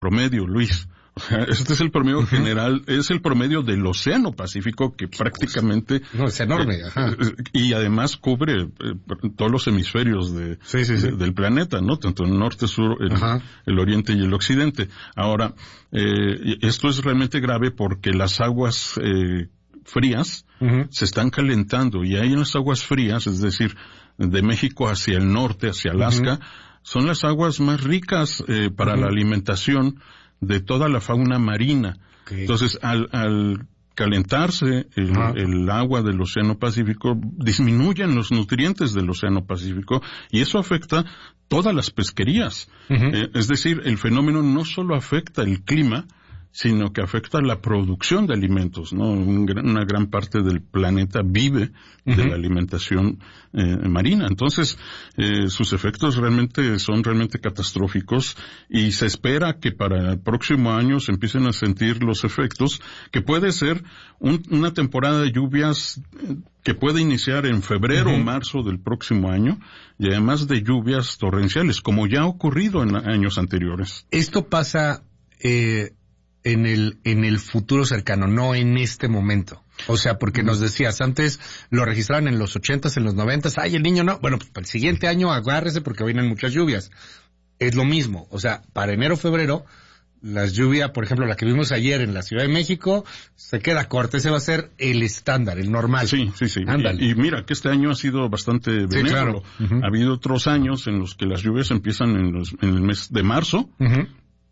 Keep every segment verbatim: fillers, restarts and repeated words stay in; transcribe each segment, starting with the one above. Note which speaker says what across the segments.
Speaker 1: promedio, Luis. O sea, este es el promedio uh-huh. general, es el promedio del Océano Pacífico que prácticamente...
Speaker 2: No, es enorme,
Speaker 1: eh,
Speaker 2: ajá.
Speaker 1: Y además cubre eh, todos los hemisferios de,
Speaker 2: sí, sí, sí.
Speaker 1: de, del planeta, ¿no? Tanto el norte, sur, el, el oriente y el occidente. Ahora, eh, esto es realmente grave porque las aguas eh, frías uh-huh. se están calentando, y ahí en las aguas frías, es decir, de México hacia el norte, hacia Alaska, uh-huh. son las aguas más ricas eh, para uh-huh. la alimentación de toda la fauna marina. Okay. Entonces, al, al calentarse el, uh-huh. el agua del Océano Pacífico, disminuyen los nutrientes del Océano Pacífico, y eso afecta todas las pesquerías. Uh-huh. Eh, es decir, el fenómeno no solo afecta el clima, sino que afecta la producción de alimentos, ¿no? Un gran, una gran parte del planeta vive uh-huh. de la alimentación eh, marina. Entonces, eh, sus efectos realmente son realmente catastróficos, y se espera que para el próximo año se empiecen a sentir los efectos, que puede ser un, una temporada de lluvias que puede iniciar en febrero uh-huh. o marzo del próximo año, y además de lluvias torrenciales, como ya ha ocurrido en años anteriores.
Speaker 2: Esto pasa... Eh... en el en el futuro cercano, no en este momento. O sea, porque nos decías, antes lo registraban en los ochentas, en los noventas, ay, el niño no, bueno, pues para el siguiente año agárrese porque vienen muchas lluvias. Es lo mismo, o sea, para enero, febrero, las lluvias, por ejemplo, la que vimos ayer en la Ciudad de México, se queda corta, ese va a ser el estándar, el normal.
Speaker 1: Sí, sí, sí. Ándale. Y, y mira que este año ha sido bastante benévolo. Sí, claro. Uh-huh. Ha habido otros años en los que las lluvias empiezan en, los, en el mes de marzo, uh-huh.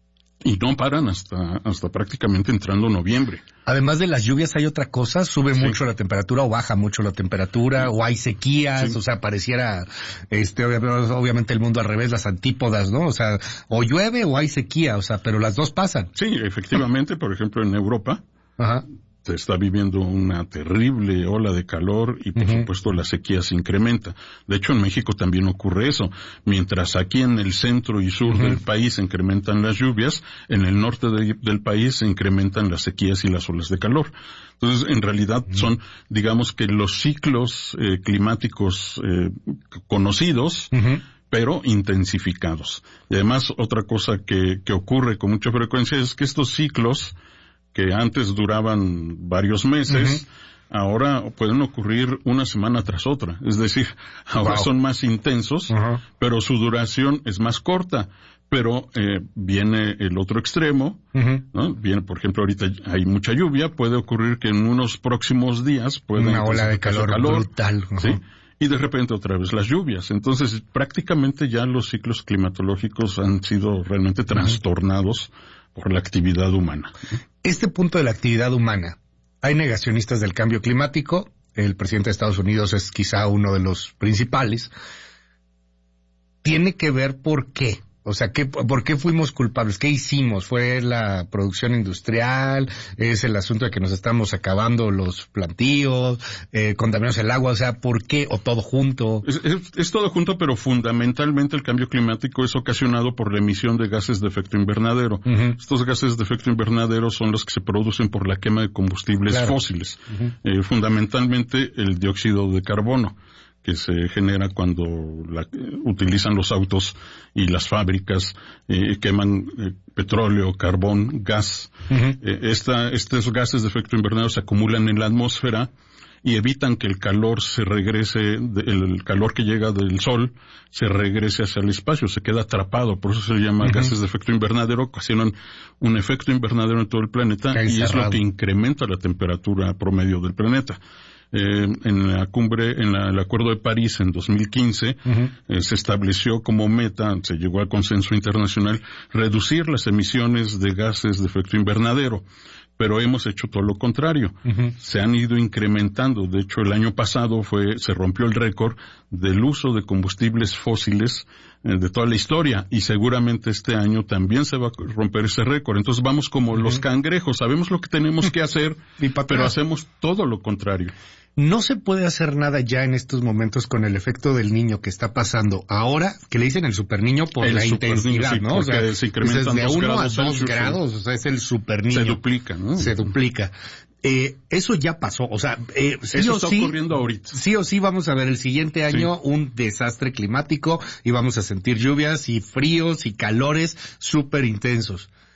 Speaker 1: y no paran hasta hasta prácticamente entrando noviembre.
Speaker 2: Además de las lluvias hay otra cosa, sube sí. mucho la temperatura o baja mucho la temperatura, sí. o hay sequías, sí. o sea, pareciera este obviamente el mundo al revés, las antípodas, ¿no? O sea, o llueve o hay sequía, o sea, pero las dos pasan.
Speaker 1: Sí, efectivamente, por ejemplo, en Europa, ajá. se está viviendo una terrible ola de calor, y por uh-huh. supuesto la sequía se incrementa. De hecho, en México también ocurre eso. Mientras aquí en el centro y sur uh-huh. del país se incrementan las lluvias, en el norte de, del país se incrementan las sequías y las olas de calor. Entonces, en realidad uh-huh. son, digamos que los ciclos eh, climáticos eh, conocidos, uh-huh. pero intensificados. Y además, otra cosa que, que ocurre con mucha frecuencia es que estos ciclos, que antes duraban varios meses, uh-huh. ahora pueden ocurrir una semana tras otra. Es decir, ahora wow. son más intensos, uh-huh. pero su duración es más corta. Pero eh, viene el otro extremo, uh-huh. ¿no? Viene, por ejemplo, ahorita hay mucha lluvia, puede ocurrir que en unos próximos días pueda
Speaker 2: una ola de calor, calor brutal. Uh-huh.
Speaker 1: ¿sí? Y de repente otra vez las lluvias. Entonces, prácticamente ya los ciclos climatológicos han sido realmente trastornados uh-huh. por la actividad humana.
Speaker 2: Este punto de la actividad humana, hay negacionistas del cambio climático, el presidente de Estados Unidos es quizá uno de los principales. ¿Tiene que ver por qué? O sea, ¿qué, ¿por qué fuimos culpables? ¿Qué hicimos? ¿Fue la producción industrial? ¿Es el asunto de que nos estamos acabando los plantíos? Eh, ¿Contaminamos el agua? O sea, ¿por qué? ¿O todo junto?
Speaker 1: Es, es, es todo junto, pero fundamentalmente el cambio climático es ocasionado por la emisión de gases de efecto invernadero. Uh-huh. Estos gases de efecto invernadero son los que se producen por la quema de combustibles claro. fósiles. Uh-huh. Eh, fundamentalmente el dióxido de carbono, que se genera cuando la, utilizan los autos y las fábricas, eh, queman eh, petróleo, carbón, gas. Uh-huh. Eh, esta, estos gases de efecto invernadero se acumulan en la atmósfera y evitan que el calor se regrese, de, el calor que llega del sol se regrese hacia el espacio, se queda atrapado, por eso se le llama uh-huh. gases de efecto invernadero, ocasionan un efecto invernadero en todo el planeta y cerrado. Es lo que incrementa la temperatura promedio del planeta. Eh, en la cumbre, en la, el Acuerdo de París en dos mil quince, uh-huh. eh, se estableció como meta, se llegó al consenso internacional, reducir las emisiones de gases de efecto invernadero. Pero hemos hecho todo lo contrario. Uh-huh. Se han ido incrementando. De hecho, el año pasado fue, se rompió el récord del uso de combustibles fósiles eh, de toda la historia. Y seguramente este año también se va a romper ese récord. Entonces vamos como uh-huh. los cangrejos. Sabemos lo que tenemos que hacer, pero hacemos todo lo contrario.
Speaker 2: No se puede hacer nada ya en estos momentos con el efecto del niño que está pasando ahora, que le dicen el super niño por el la intensidad,
Speaker 1: sí,
Speaker 2: ¿no? O sea,
Speaker 1: se incrementan
Speaker 2: desde
Speaker 1: dos
Speaker 2: uno
Speaker 1: grados
Speaker 2: a dos grados, o sea, es el super niño.
Speaker 1: Se duplica, ¿no?
Speaker 2: Se duplica. Eh, eso ya pasó, o sea, eh, sí
Speaker 1: eso
Speaker 2: o
Speaker 1: está
Speaker 2: sí,
Speaker 1: ocurriendo ahorita.
Speaker 2: Sí o sí vamos a ver el siguiente año sí. un desastre climático y vamos a sentir lluvias y fríos y calores súper intensos.